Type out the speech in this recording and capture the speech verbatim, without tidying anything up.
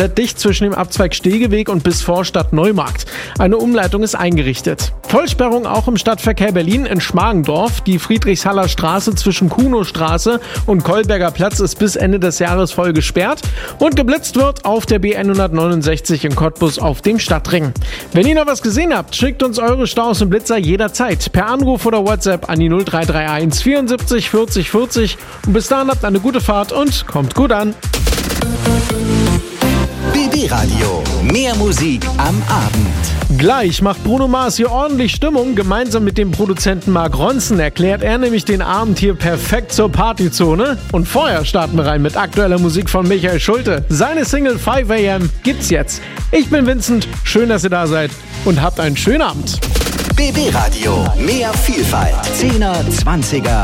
komplett dicht zwischen dem Abzweig Stehgeweg und bis Vorstadt Neumarkt. Eine Umleitung ist eingerichtet. Vollsperrung auch im Stadtverkehr Berlin in Schmargendorf. Die Friedrichshaller Straße zwischen Kunostraße und Kolberger Platz ist bis Ende des Jahres voll gesperrt. Und geblitzt wird auf der B hundertneunundsechzig in Cottbus auf dem Stadtring. Wenn ihr noch was gesehen habt, schickt uns eure Staus und Blitzer jederzeit per Anruf oder WhatsApp an die null drei drei eins vierundsiebzig vierzig vierzig. Und bis dahin habt eine gute Fahrt und kommt gut an. B B Radio. Mehr Musik am Abend. Gleich macht Bruno Mars hier ordentlich Stimmung. Gemeinsam mit dem Produzenten Mark Ronson erklärt er nämlich den Abend hier perfekt zur Partyzone. Und vorher starten wir rein mit aktueller Musik von Michael Schulte. Seine Single five a m gibt's jetzt. Ich bin Vincent, schön, dass ihr da seid und habt einen schönen Abend. B B Radio. Mehr Vielfalt. Zehner, Zwanziger